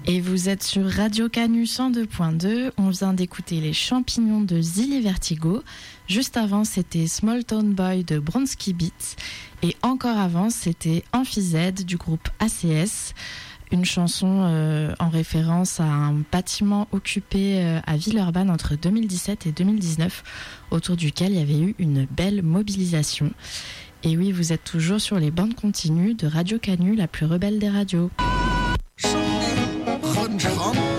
Et vous êtes sur Radio Canu 102.2. On vient d'écouter Les Champignons de Zilli Vertigo. Juste avant, c'était Small Town Boy de Bronski Beat. Et encore avant, c'était Amphized du groupe ACS. Une chanson en référence à un bâtiment occupé à Villeurbanne entre 2017 et 2019, autour duquel il y avait eu une belle mobilisation. Et oui, vous êtes toujours sur les bandes continues de Radio Canu, la plus rebelle des radios. Run,